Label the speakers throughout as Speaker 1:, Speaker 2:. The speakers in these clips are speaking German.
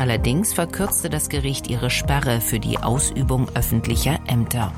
Speaker 1: Allerdings verkürzte das Gericht ihre Sperre für die Ausübung öffentlicher Ämter.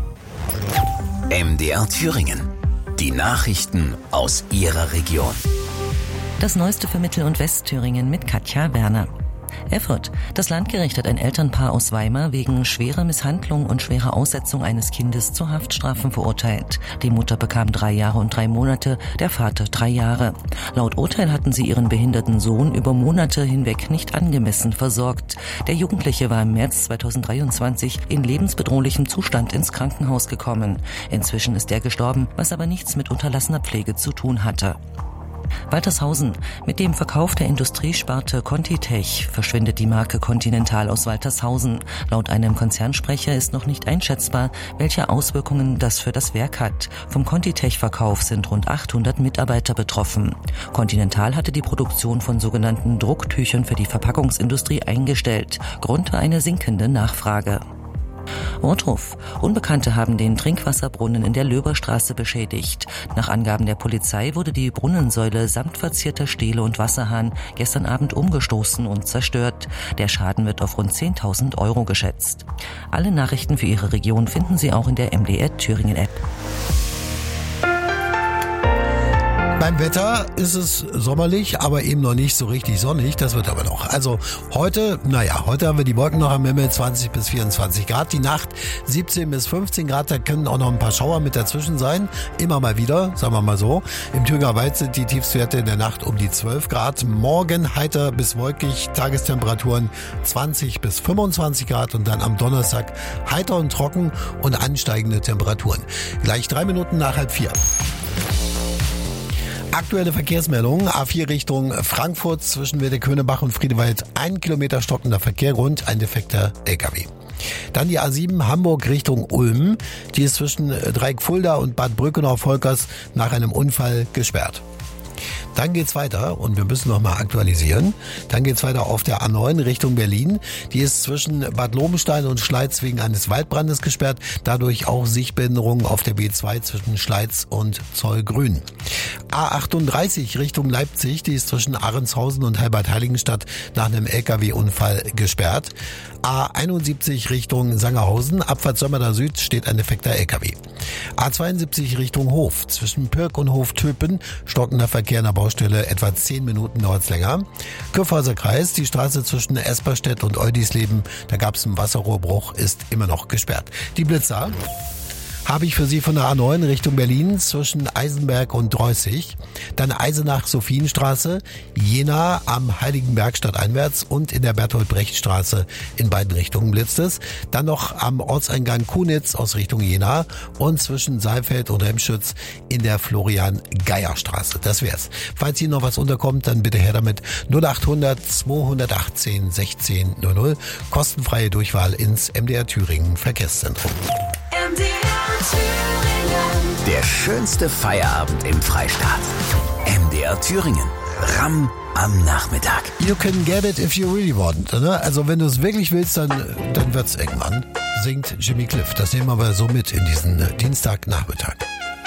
Speaker 2: MDR Thüringen. Die Nachrichten aus Ihrer Region.
Speaker 3: Das Neueste für Mittel- und Westthüringen mit Katja Werner. Erfurt. Das Landgericht hat ein Elternpaar aus Weimar wegen schwerer Misshandlung und schwerer Aussetzung eines Kindes zu Haftstrafen verurteilt. Die Mutter bekam 3 Jahre und 3 Monate, der Vater 3 Jahre. Laut Urteil hatten sie ihren behinderten Sohn über Monate hinweg nicht angemessen versorgt. Der Jugendliche war im März 2023 in lebensbedrohlichem Zustand ins Krankenhaus gekommen. Inzwischen ist er gestorben, was aber nichts mit unterlassener Pflege zu tun hatte. Waltershausen. Mit dem Verkauf der Industriesparte Contitech verschwindet die Marke Continental aus Waltershausen. Laut einem Konzernsprecher ist noch nicht einschätzbar, welche Auswirkungen das für das Werk hat. Vom Contitech-Verkauf sind rund 800 Mitarbeiter betroffen. Continental hatte die Produktion von sogenannten Drucktüchern für die Verpackungsindustrie eingestellt. Grund war eine sinkende Nachfrage. Ortruf. Unbekannte haben den Trinkwasserbrunnen in der Löberstraße beschädigt. Nach Angaben der Polizei wurde die Brunnensäule samt verzierter Stele und Wasserhahn gestern Abend umgestoßen und zerstört. Der Schaden wird auf rund 10.000 € geschätzt. Alle Nachrichten für Ihre Region finden Sie auch in der MDR Thüringen App.
Speaker 4: Beim Wetter ist es sommerlich, aber eben noch nicht so richtig sonnig. Das wird aber noch. Also heute haben wir die Wolken noch am Himmel, 20 bis 24 Grad. Die Nacht 17 bis 15 Grad, da können auch noch ein paar Schauer mit dazwischen sein. Immer mal wieder, sagen wir mal so. Im Thüringer Wald sind die Tiefstwerte in der Nacht um die 12 Grad. Morgen heiter bis wolkig, Tagestemperaturen 20 bis 25 Grad und dann am Donnerstag heiter und trocken und ansteigende Temperaturen. Gleich 3 Minuten nach 3:30. Aktuelle Verkehrsmeldung, A4 Richtung Frankfurt zwischen Werdekönigbach und Friedewald, 1 Kilometer stockender Verkehr, Grund ein defekter LKW. Dann die A7 Hamburg Richtung Ulm, die ist zwischen Dreieckfulda und Bad Brückenau-Volkers nach einem Unfall gesperrt. Dann geht's weiter und wir müssen noch mal aktualisieren. Dann geht's weiter auf der A9 Richtung Berlin. Die ist zwischen Bad Lobenstein und Schleiz wegen eines Waldbrandes gesperrt. Dadurch auch Sichtbehinderungen auf der B2 zwischen Schleiz und Zollgrün. A38 Richtung Leipzig. Die ist zwischen Ahrendshausen und Heilbad-Heiligenstadt nach einem LKW-Unfall gesperrt. A71 Richtung Sangerhausen. Abfahrt Sömmerda Süd steht ein defekter LKW. A72 Richtung Hof. Zwischen Pirk und Hof-Töpen stockender Verkehr in der Baustelle, etwa 10 Minuten dauert's länger. Kyffhauser Kreis, die Straße zwischen Esperstedt und Eudisleben, da gab's einen Wasserrohrbruch, ist immer noch gesperrt. Die Blitzer habe ich für Sie von der A9 Richtung Berlin zwischen Eisenberg und Dreußig. Dann Eisenach-Sophienstraße, Jena am Heiligenberg stadteinwärts und in der Bertolt-Brecht-Straße in beiden Richtungen blitzt es. Dann noch am Ortseingang Kunitz aus Richtung Jena und zwischen Saalfeld und Remschütz in der Florian-Geier-Straße. Das wär's. Falls Ihnen noch was unterkommt, dann bitte her damit 0800 218 16 00. Kostenfreie Durchwahl ins MDR Thüringen Verkehrszentrum.
Speaker 2: Der schönste Feierabend im Freistaat. MDR Thüringen. Ram am Nachmittag.
Speaker 4: You can get it if you really want. Ne? Also wenn du es wirklich willst, dann wird's irgendwann. Singt Jimmy Cliff. Das nehmen wir aber so mit in diesen Dienstagnachmittag.